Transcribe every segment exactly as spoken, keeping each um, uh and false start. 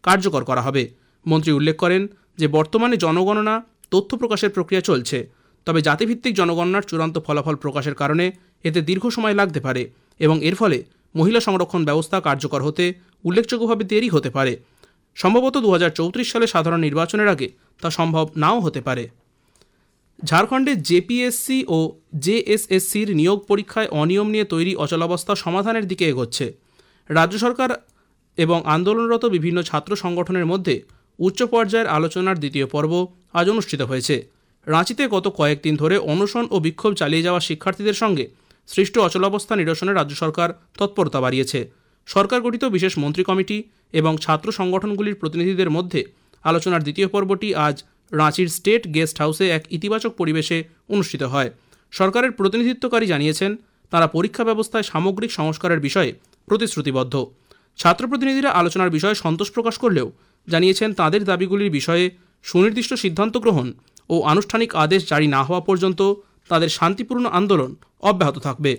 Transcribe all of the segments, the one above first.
কার্যকর করা হবে। মন্ত্রী উল্লেখ করেন যে বর্তমানে জনগণনা তথ্য প্রকাশের প্রক্রিয়া চলছে, তবে জাতিভিত্তিক জনগণনার চূড়ান্ত ফলাফল প্রকাশের কারণে এতে দীর্ঘ সময় লাগতে পারে এবং এর ফলে মহিলা সংরক্ষণ ব্যবস্থা কার্যকর হতে উল্লেখযোগ্যভাবে দেরি হতে পারে। সম্ভবত দু হাজার চৌত্রিশ সালে সাধারণ নির্বাচনের আগে তা সম্ভব নাও হতে পারে। ঝাড়খণ্ডে জেপিএসসি ও জেএসএসসির নিয়োগ পরীক্ষায় অনিয়ম নিয়ে তৈরি অচলাবস্থা সমাধানের দিকে এগোচ্ছে। রাজ্য সরকার এবং আন্দোলনরত বিভিন্ন ছাত্র সংগঠনের মধ্যে উচ্চ পর্যায়ের আলোচনার দ্বিতীয় পর্ব আজ অনুষ্ঠিত হয়েছে। রাঁচিতে গত কয়েকদিন ধরে অনশন ও বিক্ষোভ চালিয়ে যাওয়া শিক্ষার্থীদের সঙ্গে সৃষ্ট অচলাবস্থা নিরসনে রাজ্য সরকার তৎপরতা বাড়িয়েছে। সরকার গঠিত বিশেষ মন্ত্রী কমিটি এবং ছাত্র সংগঠনগুলির প্রতিনিধিদের মধ্যে আলোচনার দ্বিতীয় পর্বটি আজ রাঁচির স্টেট গেস্ট হাউসে এক ইতিবাচক পরিবেশে অনুষ্ঠিত হয়। সরকারের প্রতিনিধিত্বকারী জানিয়েছেন তারা পরীক্ষা ব্যবস্থায় সামগ্রিক সংস্কারের বিষয়ে প্রতিশ্রুতিবদ্ধ। ছাত্র প্রতিনিধিরা আলোচনার বিষয়ে সন্তোষ প্রকাশ করলেও জানিয়েছেন তাদের দাবিগুলির বিষয়ে সুনির্দিষ্ট সিদ্ধান্ত গ্রহণ ও আনুষ্ঠানিক আদেশ জারি না হওয়া পর্যন্ত তাদের শান্তিপূর্ণ আন্দোলন অব্যাহত থাকবে।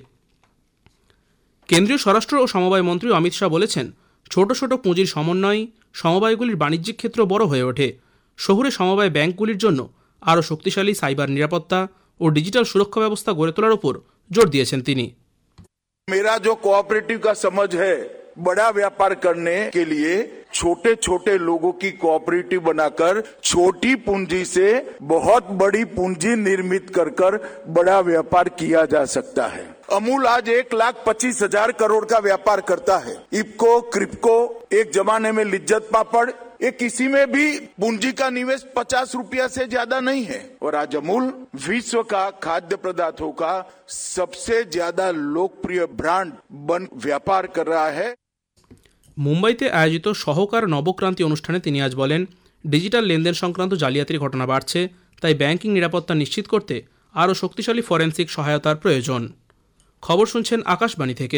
কেন্দ্রীয় স্বরাষ্ট্র ও সমবায় মন্ত্রী অমিত শাহ বলেছেন, ছোট ছোট পুঁজির সমন্বয়ে সমবায়গুলির বাণিজ্যিক ক্ষেত্র বড় হয়ে ওঠে। শহুরে সমবায় ব্যাংকগুলির জন্য আরও শক্তিশালী সাইবার নিরাপত্তা ও ডিজিটাল সুরক্ষা ব্যবস্থা গড়ে তোলার উপর জোর দিয়েছেন তিনি। मेरा जो कोऑपरेटिव का समझ है, बड़ा व्यापार करने के लिए छोटे छोटे लोगों की कोऑपरेटिव बनाकर छोटी पूंजी से बहुत बड़ी पूंजी निर्मित कर कर बड़ा व्यापार किया जा सकता है। अमूल आज एक लाख पच्चीस हजार करोड़ का व्यापार करता है। इफ्को, क्रिप्को, एक जमाने में लिज्जत पापड़, ये किसी में भी पूंजी का निवेश पचास रुपया से ज्यादा नहीं है। और आज अमूल विश्व का खाद्य पदार्थों का सबसे ज्यादा लोकप्रिय ब्रांड बन व्यापार कर रहा है। মুম্বাইতে আয়োজিত সহকার নবক্রান্তি অনুষ্ঠানে তিনি আজ বলেন, ডিজিটাল লেনদেন সংক্রান্ত জালিয়াতির ঘটনা বাড়ছে, তাই ব্যাংকিং নিরাপত্তা নিশ্চিত করতে আরও শক্তিশালী ফরেন্সিক সহায়তার প্রয়োজন। খবর শুনছেন আকাশবাণী থেকে।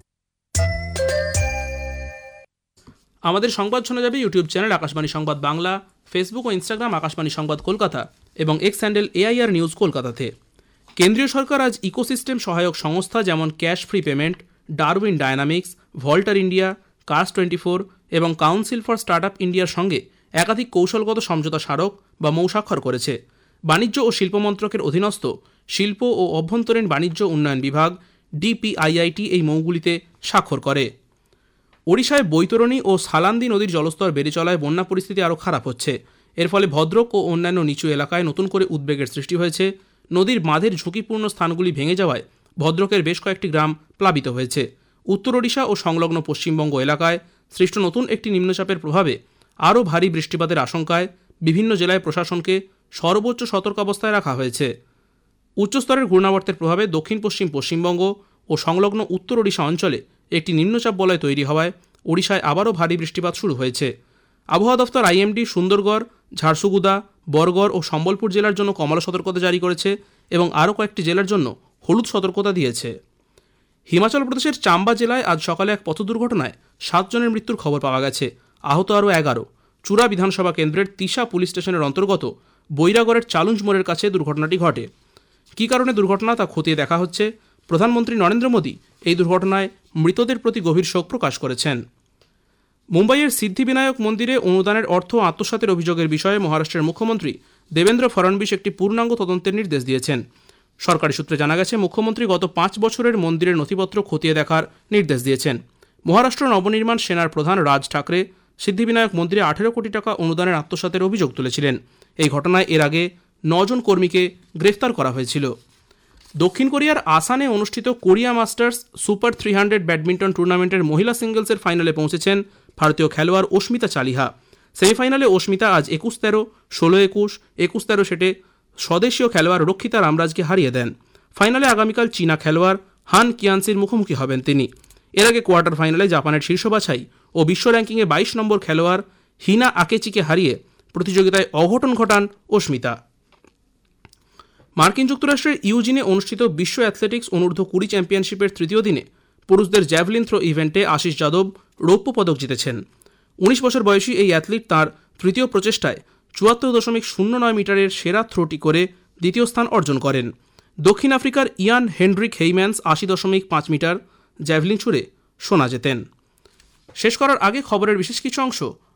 আমাদের সংবাদ শোনা যাবে ইউটিউব চ্যানেল আকাশবাণী সংবাদ বাংলা, ফেসবুক ও ইনস্টাগ্রাম আকাশবাণী সংবাদ কলকাতা এবং এক্স হ্যান্ডেল এআইআর নিউজ কলকাতাতে। কেন্দ্রীয় সরকার আজ ইকোসিস্টেম সহায়ক সংস্থা যেমন cash free payment, Darwin dynamics, ভল্টার India, curse twenty four এবং কাউন্সিল ফর স্টার্ট আপ ইন্ডিয়ার সঙ্গে একাধিক কৌশলগত সমঝোতা স্মারক বা মৌ স্বাক্ষর করেছে। বাণিজ্য ও শিল্প মন্ত্রকের অধীনস্থ শিল্প ও অভ্যন্তরীণ বাণিজ্য উন্নয়ন বিভাগ ডিপিআইআইটি এই মৌগুলিতে স্বাক্ষর করে। ওড়িশায় বৈতরণী ও সালান্দি নদীর জলস্তর বেড়ে চলায় বন্যা পরিস্থিতি আরও খারাপ হচ্ছে। এর ফলে ভদ্রক ও অন্যান্য নিচু এলাকায় নতুন করে উদ্বেগের সৃষ্টি হয়েছে। নদীর বাঁধের ঝুঁকিপূর্ণ স্থানগুলি ভেঙে যাওয়ায় ভদ্রকের বেশ কয়েকটি গ্রাম প্লাবিত হয়েছে। উত্তর ওড়িশা ও সংলগ্ন পশ্চিমবঙ্গ এলাকায় সৃষ্ট নতুন একটি নিম্নচাপের প্রভাবে আরও ভারী বৃষ্টিপাতের আশঙ্কায় বিভিন্ন জেলায় প্রশাসনকে সর্বোচ্চ সতর্কাবস্থায় রাখা হয়েছে। উচ্চস্তরের ঘূর্ণাবর্তের প্রভাবে দক্ষিণ পশ্চিম পশ্চিমবঙ্গ ও সংলগ্ন উত্তর ওড়িশা অঞ্চলে একটি নিম্নচাপ বলয় তৈরি হওয়ায় ওড়িশায় আবারও ভারী বৃষ্টিপাত শুরু হয়েছে। আবহাওয়া দফতর আইএমডি সুন্দরগড়, ঝারসুগুদা, বরগড় ও সম্বলপুর জেলার জন্য কমলা সতর্কতা জারি করেছে এবং আরও কয়েকটি জেলার জন্য হলুদ সতর্কতা দিয়েছে। হিমাচল প্রদেশের চাম্বা জেলায় আজ সকালে এক পথ দুর্ঘটনায় সাতজনের মৃত্যুর খবর পাওয়া গেছে। আহত আরও এগারো। চূড়া বিধানসভা কেন্দ্রের তিশা পুলিশ স্টেশনের অন্তর্গত বৈরাগড়ের চালুঞ্জ মোড়ের কাছে দুর্ঘটনাটি ঘটে। কী কারণে দুর্ঘটনা তা খতিয়ে দেখা হচ্ছে। প্রধানমন্ত্রী নরেন্দ্র মোদী এই দুর্ঘটনায় মৃতদের প্রতি গভীর শোক প্রকাশ করেছেন। মুম্বাইয়ের সিদ্ধিবিনায়ক মন্দিরে অনুদানের অর্থ আত্মসাতের অভিযোগের বিষয়ে মহারাষ্ট্রের মুখ্যমন্ত্রী দেবেন্দ্র ফডনবিস একটি পূর্ণাঙ্গ তদন্তের নির্দেশ দিয়েছেন। সরকারি সূত্রে জানা গেছে, মুখ্যমন্ত্রী গত পাঁচ বছরের মন্দিরের নথিপত্র খতিয়ে দেখার নির্দেশ দিয়েছেন। মহারাষ্ট্র নবনির্মাণ সেনার প্রধান রাজ ঠাকরে সিদ্ধিবিনায়ক মন্দিরে আঠেরো কোটি টাকা অনুদানের আত্মসাতের অভিযোগ তুলেছিলেন। এই ঘটনায় এর আগে নজন কর্মীকে গ্রেফতার করা হয়েছিল। দক্ষিণ কোরিয়ার আসানে অনুষ্ঠিত Korea masters super three hundred badminton টুর্নামেন্টের মহিলা সিঙ্গলসের ফাইনালে পৌঁছেছেন ভারতীয় খেলোয়াড় অস্মিতা চালিহা। সেমিফাইনালে অস্মিতা আজ একুশ তেরো, ষোলো একুশ, একুশ তেরো সেটে স্বদেশীয় খেলোয়াড় রক্ষিতা রামরাজকে হারিয়ে দেন। ফাইনালে আগামীকাল চীনা খেলোয়াড় হান কিয়ানসির মুখোমুখি হবেন তিনি। এর আগে কোয়ার্টার ফাইনালে জাপানের শীর্ষ বাছাই ও বিশ্ব র্যাঙ্কিংয়ে বাইশ নম্বর খেলোয়াড় হিনা আকেচিকে হারিয়ে প্রতিযোগিতায় অঘটন ঘটান অস্মিতা। মার্কিন যুক্তরাষ্ট্রের ইউজিনে অনুষ্ঠিত বিশ্ব অ্যাথলেটিক্স অনূর্ধ্ব কুড়ি চ্যাম্পিয়নশিপের তৃতীয় দিনে পুরুষদের জ্যাভলিন থ্রো ইভেন্টে আশিস যাদব রৌপ্য পদক জিতেছেন। উনিশ বছর বয়সী এই অ্যাথলিট তাঁর তৃতীয় প্রচেষ্টায় চুয়াত্তর দশমিক শূন্য নয় মিটারের সেরা থ্রোটি করে দ্বিতীয় স্থান অর্জন করেন। দক্ষিণ আফ্রিকার ইয়ান হেনড্রিক হেইম্যান্স আশি দশমিক পাঁচ মিটার জ্যাভলিন ছুড়ে সোনা জেতেন। শেষ করার আগে খবরের বিশেষ কিছু অংশ